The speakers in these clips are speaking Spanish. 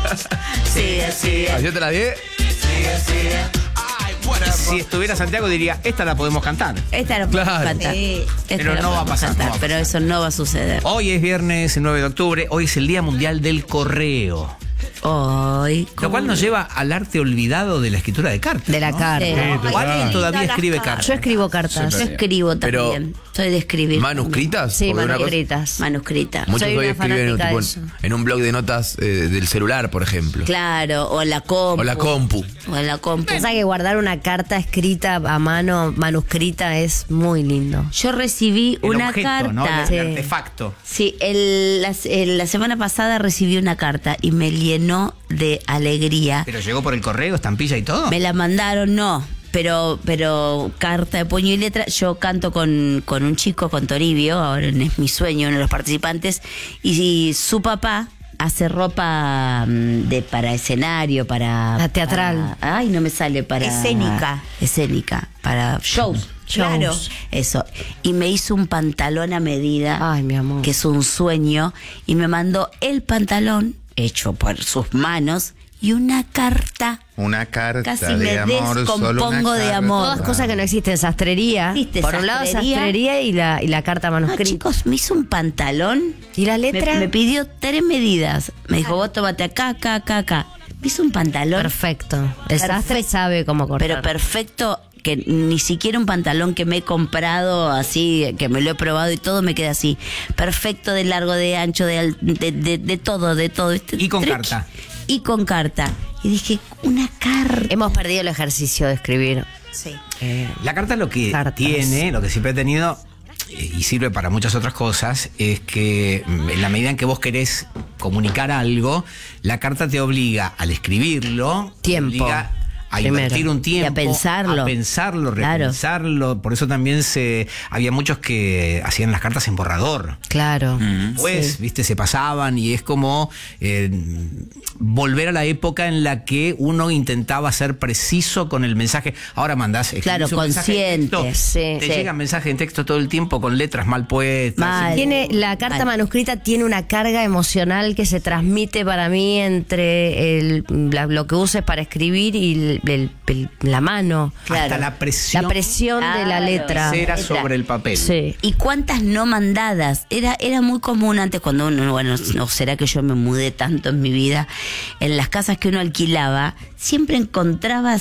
Sigue, sigue. ¿Yo te la di? Sigue, sigue. Si estuviera Santiago diría, esta la podemos cantar. Esta la podemos Claro. cantar. Sí. Esta Pero la no va a podemos pasar, cantar, no va a pero pasar. eso no va a suceder. Hoy es viernes 9 de octubre, hoy es el Día Mundial del Correo. Hoy. Lo cual nos lleva al arte olvidado de la escritura de cartas. De la ¿no? carta. Sí. ¿O alguien todavía Las escribe cartas. cartas? Yo escribo cartas. Yo escribo Pero- también. Soy de escribir. ¿Manuscritas? Sí, Porque una cosa- manuscritas. Manuscrita. Muchos Soy hoy una escriben fanática tipo, de eso. en un blog de notas del celular, por ejemplo. Claro, o la compu. O la compu. O en la compu. Pasa que guardar una carta escrita a mano, manuscrita, es muy lindo. Yo recibí El una objeto, carta. ¿no? El Sí. artefacto. Sí, la semana pasada recibí una carta y me llenó de alegría. ¿Pero llegó por el correo, estampilla y todo? Me la mandaron, no, pero carta de puño y letra. Yo canto con un chico, con Toribio, ahora es mi sueño, uno de los participantes, y su papá hace ropa para escenario, para... La teatral. Ay, no me sale para... Escénica, para shows. Claro. Eso. Y me hizo un pantalón a medida, Ay, mi amor. que es un sueño, y me mandó el pantalón, hecho por sus manos, y una carta. Una carta Casi de me amor, solo descompongo una de carta. amor. Todas cosas que no existen. Sastrería. Existe Por un lado, sastrería. sastrería y la carta No, manuscrita. chicos, me hizo un pantalón. ¿Y la letra? Me pidió 3 medidas. Me dijo, vos tómate acá, acá, acá, acá. Me hizo un pantalón. Perfecto. El sastre sabe cómo cortar. Pero perfecto, que ni siquiera un pantalón que me he comprado así, que me lo he probado y todo me queda así. Perfecto, de largo, de ancho, de todo, de todo. Y con Tres- carta. Y con carta. Y dije, una carta. Hemos perdido el ejercicio de escribir. Sí. La carta lo que Cartas. tiene, lo que siempre ha tenido, y sirve para muchas otras cosas, es que en la medida en que vos querés comunicar algo, la carta te obliga al escribirlo, te Tiempo. obliga a Primero. invertir un tiempo, Y a pensarlo. repensarlo. Por eso también había muchos que hacían las cartas en borrador. Claro. Pues, viste, se pasaban y es como volver a la época en la que uno intentaba ser preciso con el mensaje. Ahora mandás, Claro, escribís un mensaje en texto, consciente, te sí. llegan mensajes en texto todo el tiempo con letras mal puestas. Mal. Tiene, la carta Vale. manuscrita tiene una carga emocional que se transmite para mí entre lo que uses para escribir y la mano. Hasta la presión, La presión de la Claro. letra. cera Letra. sobre el papel. Sí. ¿Y cuántas no mandadas? Era muy común antes cuando uno, bueno, no será que yo me mudé tanto en mi vida, en las casas que uno alquilaba, siempre encontrabas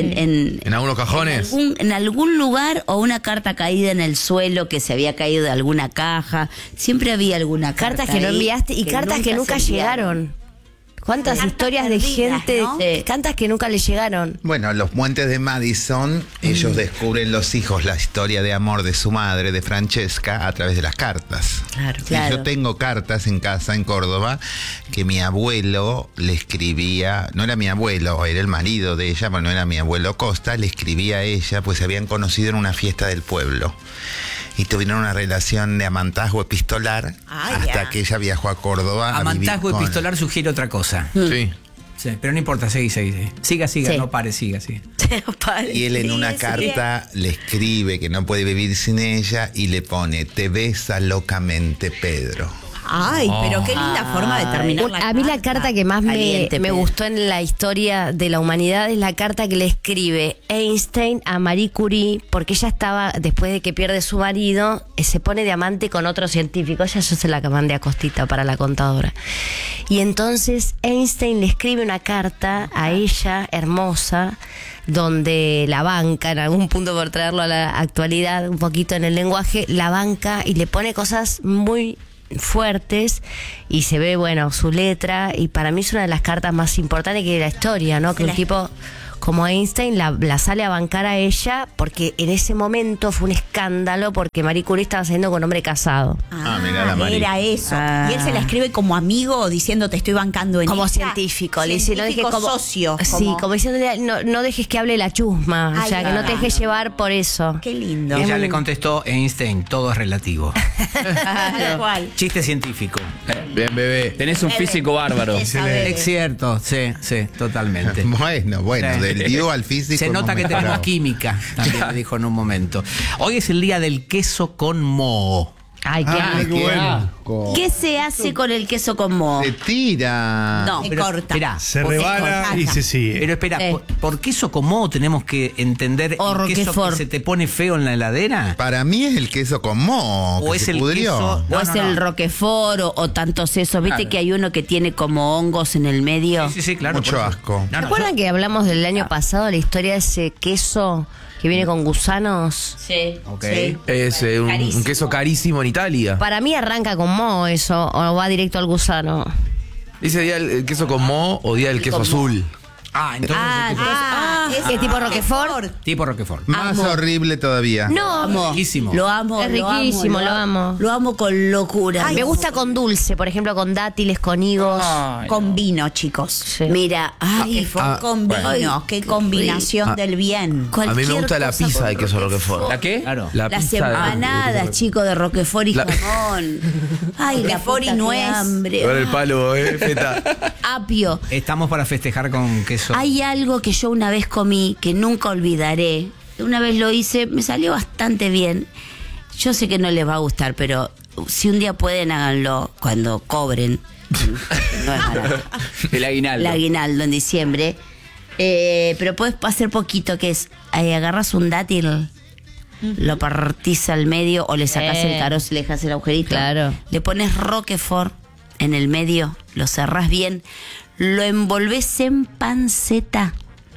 En algunos cajones. en algún lugar o una carta caída en el suelo que se había caído de alguna caja, siempre había alguna carta Cartas que no ahí enviaste y cartas que nunca se enviaron. llegaron. ¿Cuántas Cartas historias de perdidas, gente, ¿no? cartas que nunca le llegaron? Bueno, los puentes de Madison, ellos descubren los hijos la historia de amor de su madre, de Francesca, a través de las cartas. Claro. Y Claro. yo tengo cartas en casa, en Córdoba, que mi abuelo le escribía, no era mi abuelo, era el marido de ella, pero no era mi abuelo Costa, le escribía a ella, pues se habían conocido en una fiesta del pueblo. Y tuvieron una relación de amantazgo epistolar Ah, hasta ya. que ella viajó a Córdoba. a vivir Amantazgo con- epistolar sugiere otra cosa. Sí. Sí, pero no importa, seguí. Siga, Sí. no pare, siga. Y él en una Sí, carta le escribe que no puede vivir sin ella y le pone, te besa locamente Pedro. Ay, pero qué linda forma de terminar la A mí la carta que más Caliente, me Pedro. gustó en la historia de la humanidad es la carta que le escribe Einstein a Marie Curie, porque ella estaba, después de que pierde su marido, se pone de amante con otro científico. Ella yo se la mandé a Costita para la contadora. Y entonces Einstein le escribe una carta a ella, hermosa, donde la banca, en algún punto por traerlo a la actualidad, un poquito en el lenguaje, la banca y le pone cosas muy fuertes y se ve, bueno, su letra, y para mí es una de las cartas más importantes que de la historia, ¿no? Que un tipo como Einstein la sale a bancar a ella, porque en ese momento fue un escándalo porque Marie Curie estaba saliendo con un hombre casado. mirá la Marie. Era eso. Ah. Y él se la escribe como amigo diciendo te estoy bancando en Como esta. científico, le dice, no dejes Científico como socio. Sí, como diciéndole, no dejes que hable la chusma, o Ay, sea, que no te claro. dejes llevar por eso. Qué lindo. Y ella le contestó, Einstein, todo es relativo. Tal cual. Chiste científico. Bien, bebé. Tenés un físico bárbaro. Es saber. Es cierto, sí, totalmente. Bueno, Sí. del dio al físico. Se nota hemos que tenemos mejorado. química, también me dijo en un momento. Hoy es el día del queso con moho. Ay, qué Ay, rico. qué bueno. asco. ¿Qué se hace con el queso con moho? Se tira. No, Pero, corta. esperá, Se por- rebana y se sigue. Pero espera, Sí. ¿por queso con moho tenemos que entender O el queso Roquefort. que se te pone feo en la heladera? Para mí es el queso con moho, ¿O que es se el pudrió. queso? O es el Roquefort o tantos esos. ¿Viste Claro. que hay uno que tiene como hongos en el medio? Sí, sí, claro. Mucho por eso. asco. No, ¿Se no, acuerdan que hablamos del año pasado la historia de ese queso que viene con gusanos? Sí. Ok. Sí. Es un Carísimo. queso carísimo en Italia. Para mí arranca con moho eso, o va directo al gusano. Dice día el queso con moho o día el queso azul. Ah, entonces ¿Es tipo Roquefort? tipo Roquefort. Más horrible todavía. No, Riquísimo. Lo amo. Es lo amo, riquísimo, lo amo. Lo amo con locura. me gusta con dulce, por ejemplo, con dátiles, con higos. Con vino, chicos. Sí. Mira, ay, Con vino. Qué combinación Ah. del bien. A mí me gusta la pizza de queso Roquefort. ¿La qué? Claro. La las pizza de- empanadas, chicos, de Roquefort y La- jamón. Ay, la Roquefort y puta, qué nuez. hambre. Ahora el palo, feta. Apio. Estamos para festejar con queso. Hay algo que yo una vez comí que nunca olvidaré. Una vez lo hice, me salió bastante bien. Yo sé que no les va a gustar, pero si un día pueden, háganlo cuando cobren. No es barato. El aguinaldo. El aguinaldo en diciembre. Pero puedes hacer poquito, que es, agarras un dátil, lo partís al medio o le sacás el carozo y le dejas el agujerito. Claro. Le pones Roquefort en el medio, lo cerrás bien, lo envolves en panceta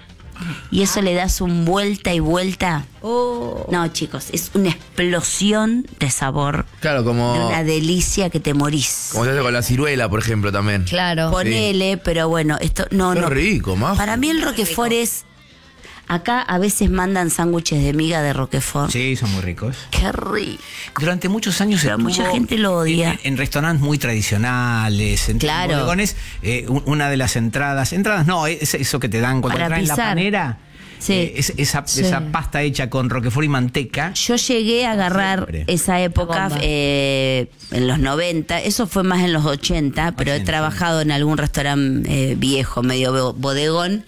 y eso le das un vuelta y vuelta. No, chicos, es una explosión de sabor. Claro, como, De una delicia que te morís. como se hace con la ciruela, por ejemplo, también. Claro. Ponele, pero bueno, esto no, Qué no. rico, majo. Para mí el Roquefort es. Acá a veces mandan sándwiches de miga de Roquefort. Sí, son muy ricos. Qué rico. Durante muchos años Pero estuvo mucha gente lo odia. en restaurantes muy tradicionales, en Claro. bodegones, una de las entradas no, es eso que te dan cuando Para traen la pisar. panera. Sí. Esa pasta hecha con Roquefort y manteca. Yo llegué a agarrar Siempre. esa época bomba. en los 90, eso fue más en los 80, pero he 80. trabajado en algún restaurante viejo, medio bodegón,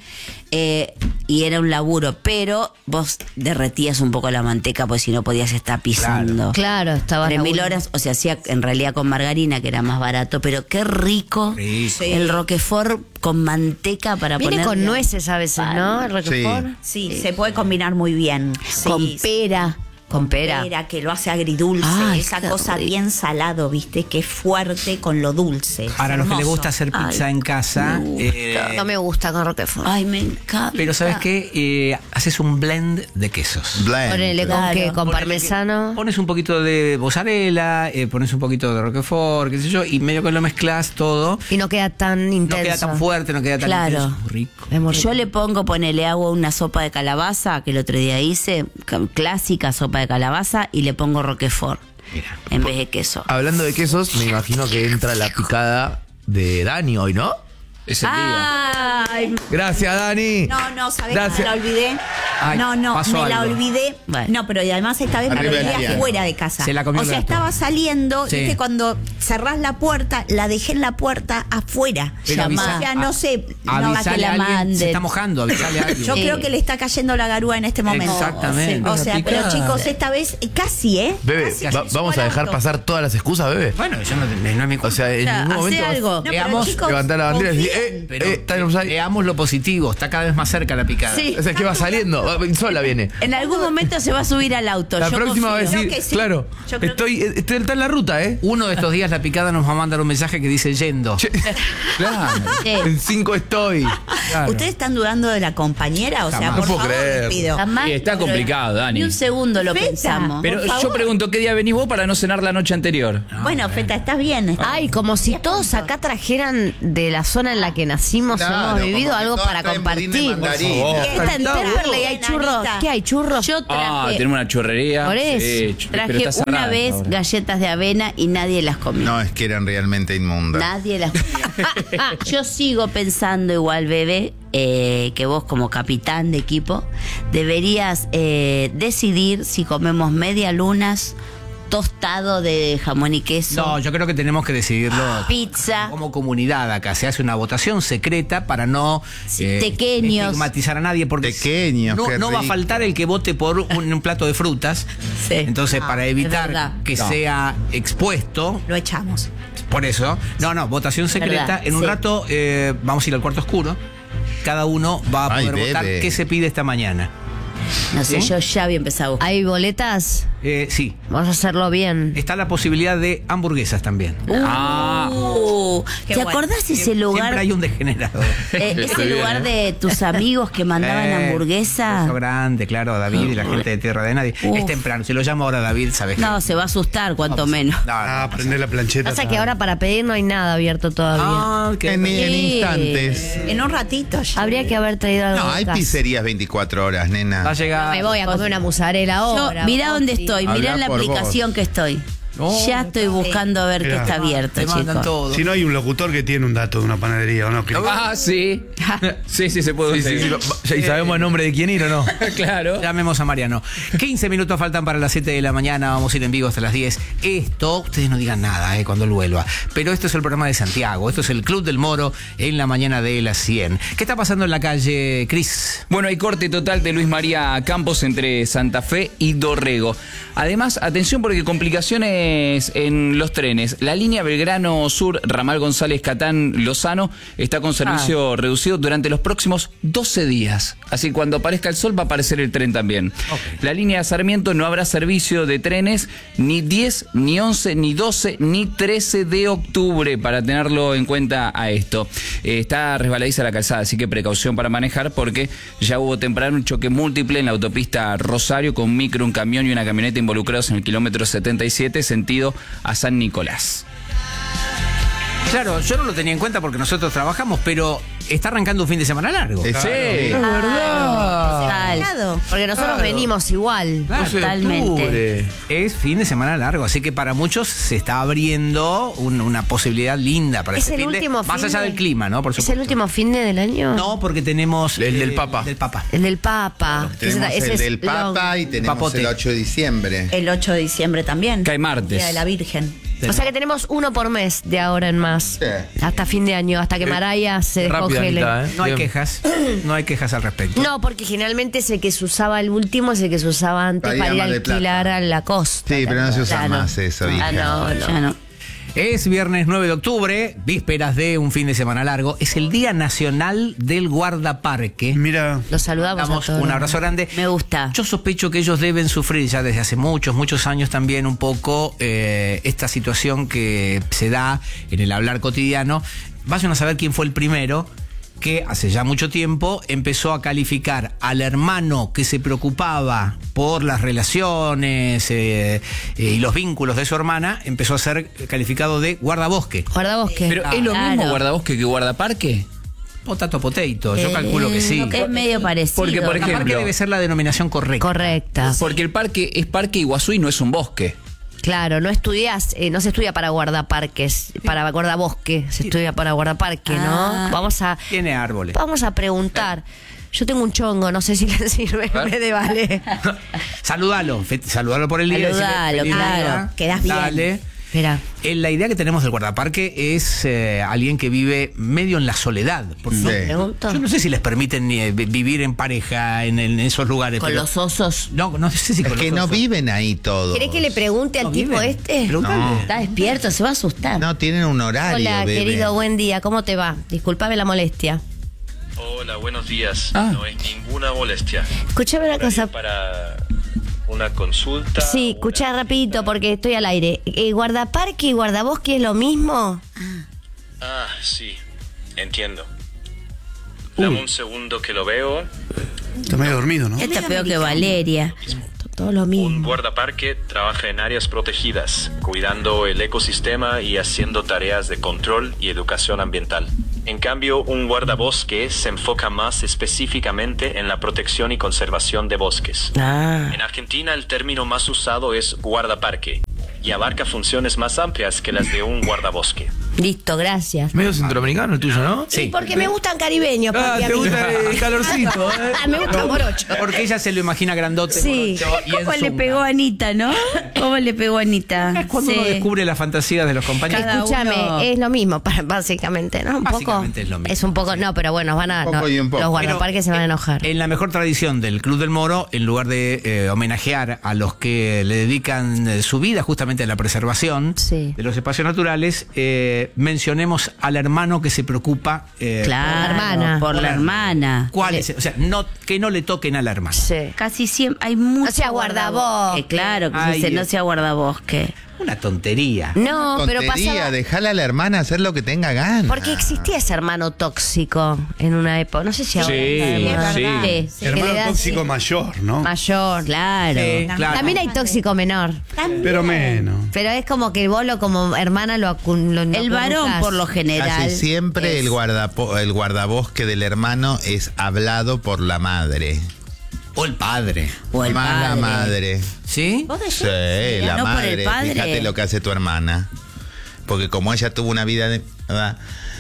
y era un laburo, pero vos derretías un poco la manteca, pues si no podías estar pisando. Claro, estaba 3000 horas, o sea, hacía en realidad con margarina, que era más barato, pero qué rico, Rico. el Roquefort con manteca para Viene poner con nueces a veces, ¿no? El Roquefort. Sí, se puede combinar muy bien. con Sí, pera. Con pera. pera, que lo hace agridulce, Ay, esa qué cosa rico. bien salado, ¿viste? Que es fuerte con lo dulce. Para los que les Hermoso. gusta hacer pizza Ay, en casa. No me gusta con Roquefort. Ay, me encanta. Pero ¿sabes qué? Haces un blend de quesos. Blend. Ponele con Claro. qué, con Ponele parmesano. que Pones un poquito de mozzarella, pones un poquito de Roquefort, qué sé yo, y medio que lo mezclas todo. Y no queda tan No intenso. queda tan fuerte, no queda tan Claro. intenso. Muy rico. Es muy rico. Yo le pongo, ponele agua, una sopa de calabaza, que el otro día hice, clásica sopa de calabaza, y le pongo Roquefort Mira. en vez de queso. Hablando de quesos, me imagino que entra la picada de Dani hoy, ¿no? Es el día. Ay, Gracias, Dani. No, ¿sabés que Gracias. me la olvidé? Ay, No, pasó me la algo. olvidé. Bueno. No, pero y además esta vez me la Arriba del olvidé piano. afuera de casa. Se la comió o el sea, gato. estaba saliendo, Sí. viste, cuando cerrás la puerta, la dejé en la puerta afuera. Pero avisa- o sea, no sé, no, Avisale que la a alguien, manden. se está mojando, avisale a alguien. yo creo que le está cayendo la garúa en este momento. Exactamente. O sea, pero Picada. chicos, esta vez casi, ¿eh? Bebe, Casi vamos a supo al dejar auto. pasar todas las excusas, bebé. Bueno, yo no es mi O culpa. sea, en sea, ningún hace momento vas- algo. No, pero Veamos, chicos, levantar la bandera y decir, confíen. está en offside. Veamos lo positivo, está cada vez más cerca la picada. Sí. O sea, que va saliendo, sola viene. En algún momento se va a subir al auto. La yo próxima va a confío. decir, Creo que sí. claro, Yo creo está en la ruta, ¿eh? Uno de estos días la picada nos va a mandar un mensaje que dice yendo. Claro, Sí. en 5 estoy. Claro. ¿Ustedes están dudando de la compañera? O sea, Jamás. por No puedo favor, creer. les pido. Jamás, Sí, está pero complicado, Dani. Ni un segundo lo Feta. pensamos. Pero Por yo favor. pregunto, ¿qué día venís vos para no cenar la noche anterior? Bueno, Feta, estás bien. Ay, como si todos acá trajeran de la zona en la que nacimos, Claro, hemos vivido como que algo todas para traen budín de compartir. mandarín. Por favor. ¿Qué está en Temperley? ¿Hay churros? Anita. ¿Qué hay churros? Yo traje, Tenemos una chorrería. Por eso, pero traje está una cerrada vez ahora. galletas de avena y nadie las comió. No, es que eran realmente inmundas. Nadie las comió. Yo sigo pensando igual, bebé, que vos como capitán de equipo deberías decidir si comemos medialunas tostado de jamón y queso. No, yo creo que tenemos que decidirlo Pizza. como comunidad acá. Se hace una votación secreta para no Tequeños. estigmatizar a nadie. Porque Tequeños, no, qué no va a rico. faltar el que vote por un plato de frutas. Sí. Entonces, para es evitar verdad. que sea expuesto, Lo echamos. por eso, no, votación secreta. Verdad, En un sí. rato vamos a ir al cuarto oscuro. Cada uno va a Ay, poder votar bebe. qué se pide esta mañana. No sé, yo ya había empezado a buscar. ¿Hay boletas? Sí, Vamos a hacerlo bien. está la posibilidad de hamburguesas también. Qué ¿Te bueno. acordás ese Siempre lugar? hay un degenerado. Ese lugar de tus amigos que mandaban hamburguesa. Beso grande, claro, a David y la gente de Tierra de Nadie. Uf. Es temprano, si lo llamo ahora David, ¿sabes qué? No, se va a asustar, cuanto menos. No, Prender la plancheta. Pasa que ahora para pedir no hay nada abierto todavía. Ah, qué En bien. instantes. En un ratito ya. Habría que haber traído algo. No, de hay casa. pizzerías 24 horas, nena. Va a llegar. Me voy a comer una musarela Yo, ahora. mirá dónde Oti. estoy, mirá Habla la por aplicación vos. que estoy. Oh, Ya estoy buscando a ver qué Mirá. está abierto, Te mandan chicos. todo. Si no hay un locutor que tiene un dato de una panadería o no. Que- Ah, sí. Sí, se puede Sí, sí, conseguir. sí. ¿Y sabemos el nombre de quién ir o no? Claro. Llamemos a Mariano. 15 minutos faltan para las 7 de la mañana. Vamos a ir en vivo hasta las 10. Esto, ustedes no digan nada cuando él vuelva. Pero esto es el programa de Santiago. Esto es el Club del Moro en la mañana de las 100. ¿Qué está pasando en la calle, Cris? Bueno, hay corte total de Luis María Campos entre Santa Fe y Dorrego. Además, atención porque complicaciones en los trenes. La línea Belgrano Sur, Ramal González Catán Lozano, está con servicio reducido durante los próximos 12 días. Así que cuando aparezca el sol va a aparecer el tren también. La línea Sarmiento no habrá servicio de trenes ni 10, ni 11, ni 12, ni 13 de octubre, para tenerlo en cuenta a esto. Está resbaladiza la calzada, así que precaución para manejar porque ya hubo temprano un choque múltiple en la autopista Rosario con un micro, un camión y una camioneta involucrados en el kilómetro 77, sentido a San Nicolás. Claro, yo no lo tenía en cuenta porque nosotros trabajamos, pero está arrancando un fin de semana largo. Sí. Total. Porque nosotros venimos igual. Totalmente. Es fin de semana largo, así que para muchos se está abriendo una posibilidad linda para Es este el fin de, último más fin allá de- del clima, ¿no? Por ¿Es supuesto. el último fin de del año? No, porque tenemos El del Papa. Del Papa. El del Papa. Tenemos Ese el es del long. Papa y tenemos Papote. el 8 de diciembre. El 8 de diciembre también. Cae martes. Día de la Virgen. O sea que tenemos uno por mes de ahora en más. Sí. Hasta fin de año, hasta que Maraya se Rápida, descongele. Anita, ¿eh? No hay Bien. quejas, no hay quejas al respecto. No, porque generalmente es el que se usaba el último, es el que se usaba antes Para ir para ir a a Mar del Plata. alquilar a la costa. Sí, pero no se usa Claro. más eso, hija. Ah, no, no. Ya no. Es viernes 9 de octubre, vísperas de un fin de semana largo. Es el Día Nacional del Guardaparque. Mira, Los saludamos a Damos todos. un abrazo grande. Me gusta. Yo sospecho que ellos deben sufrir ya desde hace muchos años también un poco esta situación que se da en el hablar cotidiano. Vayan a saber quién fue el primero que hace ya mucho tiempo empezó a calificar al hermano que se preocupaba por las relaciones y los vínculos de su hermana, empezó a ser calificado de guardabosque. Guardabosque. Pero ¿es lo Claro. mismo guardabosque que guardaparque? Potato potato, yo calculo que sí. Es medio parecido. Porque, por Guardaparque ejemplo, debe ser la denominación correcta. Correcta. Porque el parque es Parque Iguazú y no es un bosque. Claro, no estudias, no se estudia para guardaparques, para guardabosque, se estudia para guardaparque, Ah. ¿no? Tiene árboles. Vamos a preguntar. Yo tengo un chongo, no sé si le sirve en vez de vale. Saludalo por el día. Saludalo, decirle, feliz claro. día. Quedás bien. Dale. Espera. La idea que tenemos del guardaparque es alguien que vive medio en la soledad. Porque Sí. no- Pregunto. yo no sé si les permiten vivir en pareja en esos lugares. Con pero- los osos. No sé si Es con que los no osos. viven ahí todos. ¿Querés que le pregunte al No tipo viven. este? Pregúntale. Está despierto, se va a asustar. No tienen un horario. Hola, bebé. querido, buen día. ¿Cómo te va? Disculpame la molestia. Hola, buenos días. Ah. No es ninguna molestia. Escuchame una cosa. Para una consulta. Sí, escuchá rapidito porque estoy al aire. ¿Guardaparque y guardabosque es lo mismo? Ah, sí. Entiendo. Dame un segundo que lo veo. está medio dormido, ¿no? Está peor que Valeria. Todo lo Un mismo. guardaparque trabaja en áreas protegidas, cuidando el ecosistema y haciendo tareas de control y educación ambiental. En cambio, un guardabosque se enfoca más específicamente en la protección y conservación de bosques. Ah. En Argentina, el término más usado es guardaparque y abarca funciones más amplias que las de un guardabosque. Listo, gracias. Medio centroamericano el tuyo, ¿no? Sí, porque me gustan caribeños, papi, a te mí. gusta el calorcito, ¿eh? Me gusta morocho. Porque ella se lo imagina grandote. Sí. morocho, y en ¿Cómo le zunga. pegó a Anita, no? ¿Cómo le pegó a Anita? Es cuando uno Sí. descubre las fantasías de los compañeros. Cada Escúchame, uno- es lo mismo, básicamente, ¿no? Un Básicamente poco. es lo mismo, Es un poco, sí. no, pero bueno, van a. Un poco no, y un poco. los guardaparques se van a enojar. En la mejor tradición del Club del Moro, en lugar de homenajear a los que le dedican su vida justamente a la preservación Sí. de los espacios naturales, mencionemos al hermano que se preocupa Claro, hermana. por la hermana. cuál es, o sea, que no le toquen a la hermana. Sí. Casi siempre hay mucho. No sea guardabosque. Claro, que se Ay, dice no Dios. sea guardabosque. Una tontería. No, pero Tontería, pasaba. dejala a la hermana hacer lo que tenga ganas. Porque existía ese hermano tóxico en una época. No sé si ahora. Sí, está de moda. sí. Que le Hermano da tóxico así- mayor, ¿no? mayor. Claro. Sí, claro. También hay tóxico menor. Pero menos. Pero es como que vos como hermana lo El varón, por lo general. Casi siempre es- el guardabosque del hermano es hablado por la madre. O el padre. O el Más la padre. madre. ¿Sí? ¿Vos decís? Sí, la no por madre. el padre. Fíjate lo que hace tu hermana. Porque como ella tuvo una vida de... ¿verdad?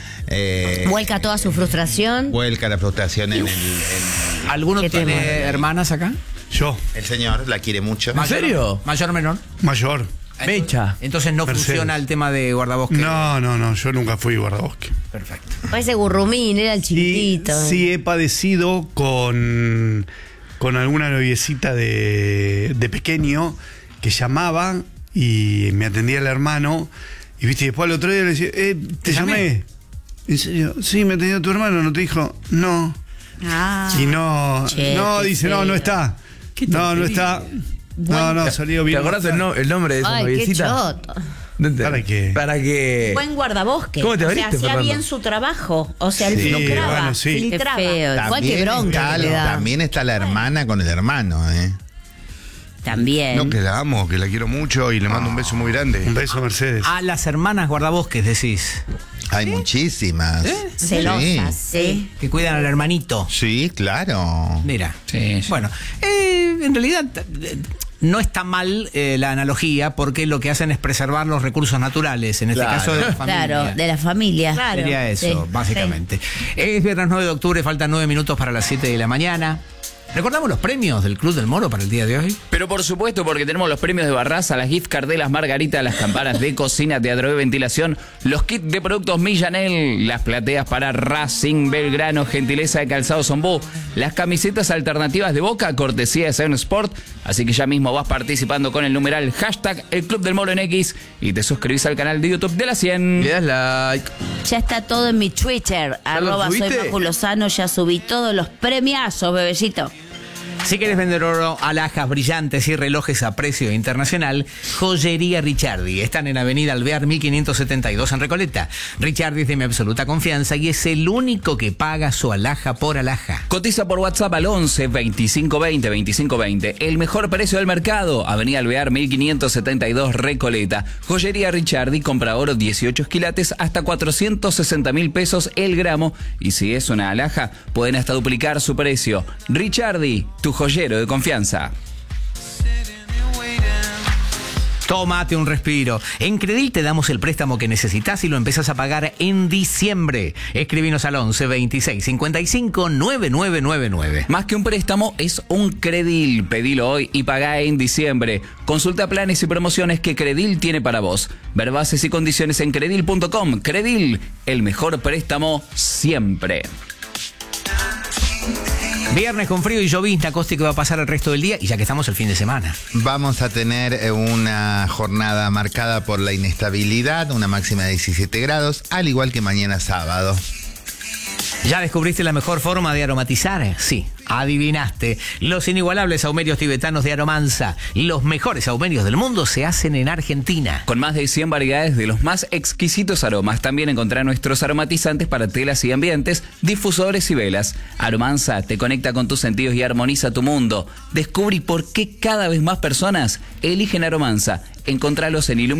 Vuelca toda su frustración. Vuelca la frustración en ¿Alguno ¿Qué tiene tema? hermanas acá? Yo, el señor, la quiere mucho. ¿En serio? ¿Mayor o menor? mayor. Mecha. Entonces no Mercedes. funciona el tema de guardabosque. No, yo nunca fui guardabosque. Perfecto. Ese gurrumín era el Sí, chiquitito. sí he padecido con alguna noviecita de pequeño que llamaba y me atendía el hermano. Y viste, después al otro día le decía, te llamé. ¿En serio? Sí, me atendió tu hermano, ¿no te dijo? No. Ah. Y no, Che, no, qué dice, no feo. está. No está. No, salió bien. ¿Te acordás el nombre de esa Ay, qué noviecita? choto. ¿Para qué? Para que... Buen guardabosque. ¿Cómo te o sea, abriste, hacía Fernando? bien su trabajo. O sea, él Sí, filtraba. bueno, sí. Filtraba. Qué feo. Igual que bronca que le da. También está la hermana con el hermano, ¿eh? También. No, que la amo, que la quiero mucho y le mando un beso muy grande. Un beso, Mercedes. A las hermanas guardabosques, decís, Hay muchísimas. Celosas, sí. que cuidan al hermanito. Sí, claro. Mira. Sí, sí. Bueno, en realidad no está mal la analogía porque lo que hacen es preservar los recursos naturales, en este Claro. caso de la familia. Claro, de la familia. Claro. Sería eso, Sí, básicamente. Es viernes 9 de octubre, faltan 9 minutos para las 7 de la mañana. ¿Recordamos los premios del Club del Moro para el día de hoy? Pero por supuesto, porque tenemos los premios de Barraza, las gift card de las Margaritas, las campanas de cocina, teatro de ventilación, los kits de productos Millanel, las plateas para Racing, Belgrano, gentileza de Calzado Zombú, las camisetas alternativas de Boca, cortesía de Seven Sport. Así que ya mismo vas participando con el numeral hashtag El Club del Moro en X y te suscribís al canal de YouTube de la 100. Le das like. Ya está todo en mi Twitter. lo @ soy subiste? Maju Lozano. Ya subí todos los premiazos, bebecito. Si quieres vender oro, alhajas brillantes y relojes a precio internacional, Joyería Ricciardi. Están en Avenida Alvear 1572 en Recoleta. Ricciardi es de mi absoluta confianza y es el único que paga su alhaja por alhaja. Cotiza por WhatsApp al 11 2520 2520. El mejor precio del mercado. Avenida Alvear 1572 Recoleta. Joyería Ricciardi compra oro 18 quilates hasta 460.000 pesos el gramo. Y si es una alhaja, pueden hasta duplicar su precio. Ricciardi, tu joyero de confianza. Tómate un respiro. En Credil te damos el préstamo que necesitas y lo empezás a pagar en diciembre. Escribinos al 11 26 55 9999. Más que un préstamo, es un Credil. Pedilo hoy y pagá en diciembre. Consulta planes y promociones que Credil tiene para vos. Ver bases y condiciones en credil.com. Credil, el mejor préstamo siempre. Viernes con frío y llovizna, Costi, que va a pasar el resto del día y ya que estamos el fin de semana. Vamos a tener una jornada marcada por la inestabilidad, una máxima de 17 grados, al igual que mañana sábado. ¿Ya descubriste la mejor forma de aromatizar? Sí, adivinaste. Los inigualables saumerios tibetanos de Aromanza. Los mejores saumerios del mundo se hacen en Argentina. Con más de 100 variedades de los más exquisitos aromas. También encontrá nuestros aromatizantes para telas y ambientes, difusores y velas. Aromanza te conecta con tus sentidos y armoniza tu mundo. Descubrí por qué cada vez más personas eligen Aromanza. Encontralos en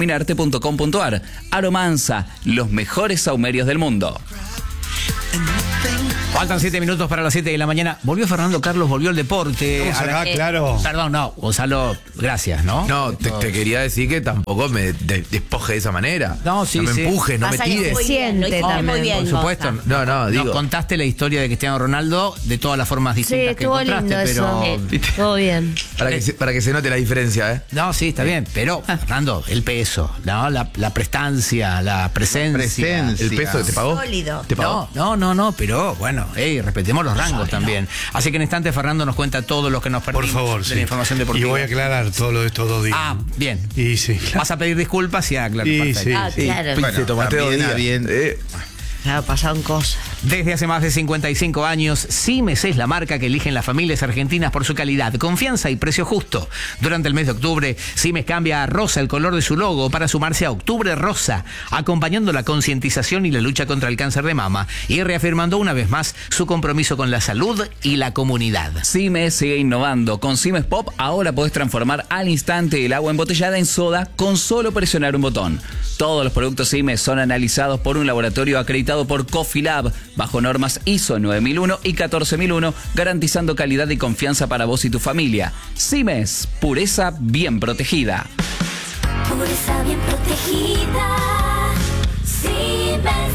iluminarte.com.ar. Aromanza, los mejores saumerios del mundo. And you think Faltan 7 minutos para las 7 de la mañana. Volvió Fernando Carlos, volvió el deporte. Vamos acá, claro. Perdón, no, Gonzalo, gracias, ¿no? No, te quería decir que tampoco me despoje de esa manera. No, sí, no me sí. empujes, no me Pasa que tires. muy bien, lo hiciste También, muy bien, Por supuesto. Gonza. No, digo. Nos contaste la historia de Cristiano Ronaldo de todas las formas Sí, distintas que estuvo encontraste, lindo pero... eso. Todo bien. Para que se note la diferencia, ¿eh? No, sí, está bien, pero Fernando, el peso, ¿no? La prestancia, la presencia. ¿El peso te pagó? Sólido. ¿Te pagó? No, pero bueno, respetemos los rangos también. Así que en instante Fernando nos cuenta todo lo que nos Por perdimos favor, de sí. la información Y deportiva. voy a aclarar todo lo de estos 2 días. Ah, bien. Y sí. Vas a pedir disculpas y aclarar. Y Perfecto. sí. Ah, claro. Bueno, Te tomaste 2 también días. a bien. Claro, pasaron cosas. Desde hace más de 55 años, Simes es la marca que eligen las familias argentinas por su calidad, confianza y precio justo. Durante el mes de octubre, Simes cambia a rosa el color de su logo para sumarse a Octubre Rosa, acompañando la concientización y la lucha contra el cáncer de mama y reafirmando una vez más su compromiso con la salud y la comunidad. Simes sigue innovando. Con Simes Pop ahora podés transformar al instante el agua embotellada en soda con solo presionar un botón. Todos los productos Simes son analizados por un laboratorio acreditado por Coffee Lab bajo normas ISO 9001 y 14001, garantizando calidad y confianza para vos y tu familia. Simes, pureza bien protegida. Pureza bien protegida. Simes.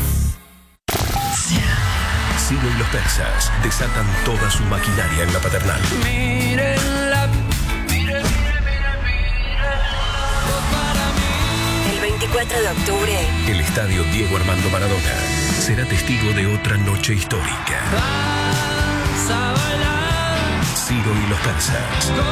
Ciro y los persas desatan toda su maquinaria en la paternal. El 24 de octubre. El estadio Diego Armando Maradona será testigo de otra noche histórica. Ciro y los persas.